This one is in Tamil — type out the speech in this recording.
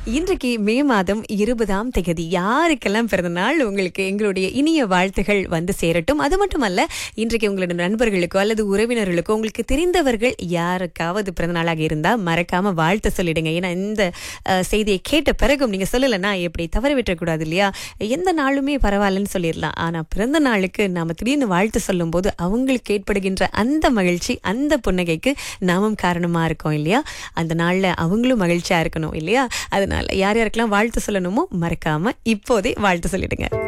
இன்றைக்கு மே மாதம் 20ஆம் தேதி யாருக்கெல்லாம் பிறந்த நாள் உங்களுக்கு எங்களுடைய இனிய வாழ்த்துகள் வந்து சேரட்டும். அது மட்டுமல்ல, இன்றைக்கு உங்களோட நண்பர்களுக்கோ அல்லது உறவினர்களுக்கோ உங்களுக்கு தெரிந்தவர்கள் யாருக்காவது பிறந்த நாளாக இருந்தா மறக்காம வாழ்த்து சொல்லிடுங்க. ஏன்னா இந்த செய்தியை கேட்ட பிறகும் நீங்க சொல்லலைன்னா எப்படி தவற விட்டுறக்கூடாது இல்லையா? எந்த நாளுமே பரவாயில்லன்னு சொல்லிடலாம். ஆனா பிறந்த நாளுக்கு நாம திடீர்னு வாழ்த்து சொல்லும் போது அவங்களுக்கு ஏற்படுகின்ற அந்த மகிழ்ச்சி, அந்த புன்னகைக்கு நாமும் காரணமா இருக்கோம் இல்லையா? அந்த நாள்ல அவங்களும் மகிழ்ச்சியா இருக்கணும் இல்லையா? அதனால யார் யாருக்கெல்லாம் வாழ்த்து சொல்லணுமோ மறக்காம இப்போதே வாழ்த்து சொல்லிடுங்க.